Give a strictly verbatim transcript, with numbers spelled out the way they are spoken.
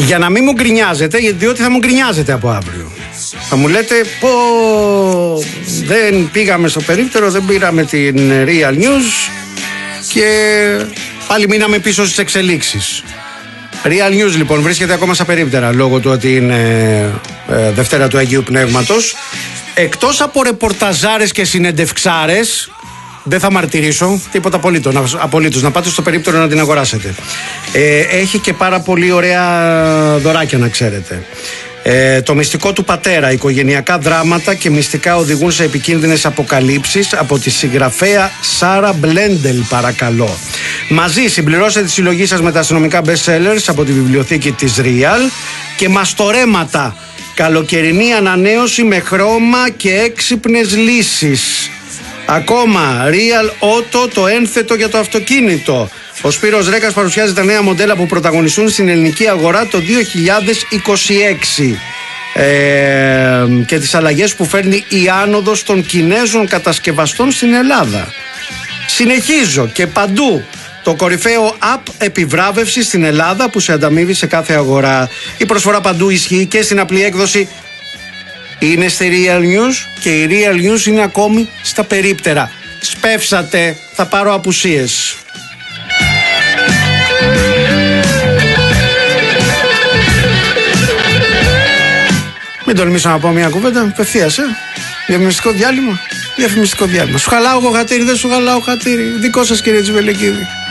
Για να μην μου γκρινιάζετε, διότι θα μου γκρινιάζετε από αύριο. Θα μου λέτε πω δεν πήγαμε στο περίπτερο, δεν πήραμε την Real News και πάλι μείναμε πίσω στις εξελίξεις. Real News λοιπόν βρίσκεται ακόμα στα περίπτερα λόγω του ότι είναι ε, Δευτέρα του Αγίου Πνεύματος. Εκτός από ρεπορταζάρες και συνεντευξάρες, δεν θα μαρτυρήσω τίποτα απολύτως, απολύτως. Να πάτε στο περίπτερο να την αγοράσετε. Ε, έχει και πάρα πολύ ωραία δωράκια, να ξέρετε. Ε, το μυστικό του πατέρα, οικογενειακά δράματα και μυστικά οδηγούν σε επικίνδυνες αποκαλύψεις, από τη συγγραφέα Σάρα Μπλέντελ, παρακαλώ. Μαζί συμπληρώστε τη συλλογή σας με τα αστυνομικά best sellers από τη βιβλιοθήκη της Real και μαστορέματα. Καλοκαιρινή ανανέωση με χρώμα και έξυπνες λύσεις. Ακόμα, Real Auto, το ένθετο για το αυτοκίνητο. Ο Σπύρος Ρέκας παρουσιάζει τα νέα μοντέλα που πρωταγωνιστούν στην ελληνική αγορά το δύο χιλιάδες είκοσι έξι ε, και τις αλλαγές που φέρνει η άνοδος των Κινέζων κατασκευαστών στην Ελλάδα. Συνεχίζω και παντού το κορυφαίο app επιβράβευση στην Ελλάδα που σε ανταμείβει σε κάθε αγορά. Η προσφορά παντού ισχύει και στην απλή έκδοση. Είναι στη Real News και η Real News είναι ακόμη στα περίπτερα. Σπεύσατε, θα πάρω απουσίες. Μην τολμήσω να πω μια κουβέντα, απευθείας, ε. Διαφημιστικό διάλειμμα. Διαφημιστικό διάλειμμα. Σου χαλάω εγώ χατήρι, δεν σου χαλάω χατήρι. Δικό σας, κύριε Τσιβελεκίδη.